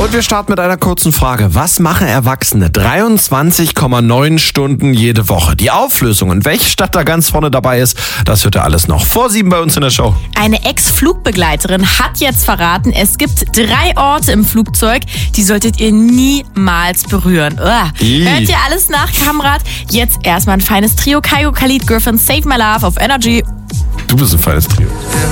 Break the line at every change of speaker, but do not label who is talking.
Und wir starten mit einer kurzen Frage. Was machen Erwachsene 23,9 Stunden jede Woche? Die Auflösung und welche Stadt da ganz vorne dabei ist, das hört ihr alles noch vor 7 bei uns in der Show.
Eine Ex-Flugbegleiterin hat jetzt verraten, es gibt 3 Orte im Flugzeug, die solltet ihr niemals berühren. Hört ihr alles nach, Kamerad? Jetzt erstmal ein feines Trio. Kygo, Khalid, Griffin, Save My Love auf Energy.
Du bist ein feines Trio.